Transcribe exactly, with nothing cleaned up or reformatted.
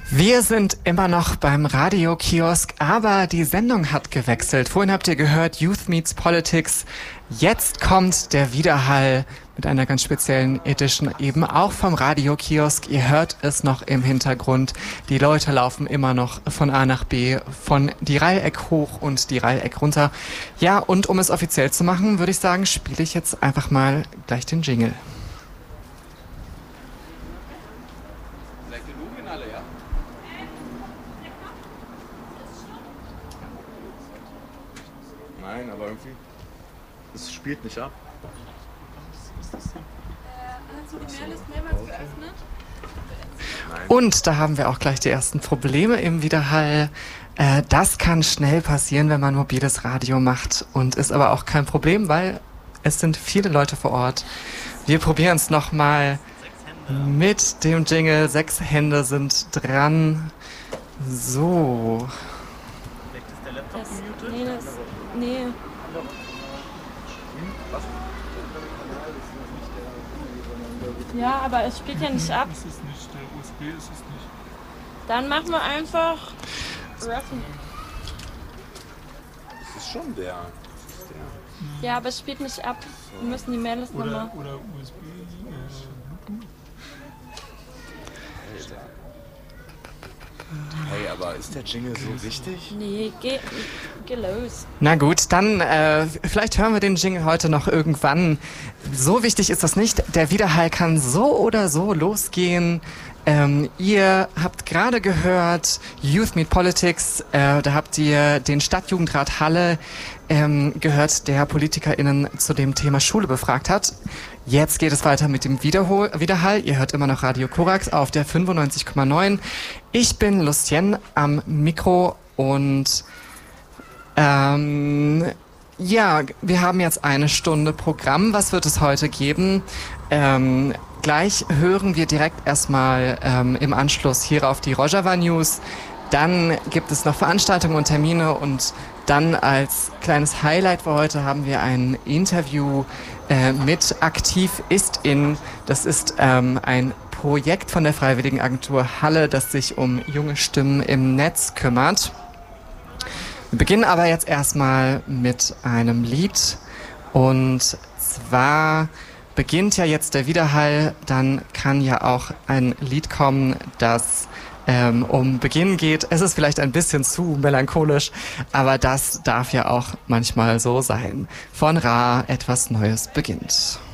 Wir sind immer noch beim Radiokiosk, aber die Sendung hat gewechselt. Vorhin habt ihr gehört Youth Meets Politics. Jetzt kommt der Widerhall mit einer ganz speziellen Edition, eben auch vom Radiokiosk. Ihr hört es noch im Hintergrund. Die Leute laufen immer noch von A nach B, von die Dreieck hoch und die Dreieck runter. Ja, und um es offiziell zu machen, würde ich sagen, spiele ich jetzt einfach mal gleich den Jingle. Nein, aber irgendwie, es spielt nicht ab. Hast du die Maillist mehrmals geöffnet? Und da haben wir auch gleich die ersten Probleme im Widerhall. Äh, das kann schnell passieren, wenn man mobiles Radio macht, und ist aber auch kein Problem, weil es sind viele Leute vor Ort. Wir probieren es nochmal mit dem Jingle. Sechs Hände sind dran. So. Das, nee, das, nee. Ja, aber es spielt ja nicht ab. Ist es nicht, der U S B ist es nicht. Dann machen wir einfach Ruffen. Das ist schon der. Das ist der. Ja, aber es spielt nicht ab. Wir müssen die Maillist nochmal. Oder, oder U S B, äh, Bluetooth. Hey, aber ist der Jingle so wichtig? Nee, geh, geh los. Na gut, dann äh, vielleicht hören wir den Jingle heute noch irgendwann. So wichtig ist das nicht. Der Widerhall kann so oder so losgehen. Ähm, ihr habt gerade gehört Youth Meet Politics. Äh, da habt ihr den Stadtjugendrat Halle ähm, gehört, der PolitikerInnen zu dem Thema Schule befragt hat. Jetzt geht es weiter mit dem Wiederhol- Widerhall. Ihr hört immer noch Radio Korax auf der fünfundneunzig Komma neun. Ich bin Lucien am Mikro und ähm, ja, wir haben jetzt eine Stunde Programm. Was wird es heute geben? Ähm, gleich hören wir direkt erstmal ähm, im Anschluss hier auf die Rojava News. Dann gibt es noch Veranstaltungen und Termine, und dann als kleines Highlight für heute haben wir ein Interview äh, mit Aktiv ist in. Das ist ähm, ein Projekt von der Freiwilligenagentur Halle, das sich um junge Stimmen im Netz kümmert. Wir beginnen aber jetzt erstmal mit einem Lied, und zwar beginnt ja jetzt der Widerhall, dann kann ja auch ein Lied kommen, das ähm, um Beginn geht. Es ist vielleicht ein bisschen zu melancholisch, aber das darf ja auch manchmal so sein. Von Ra etwas Neues beginnt.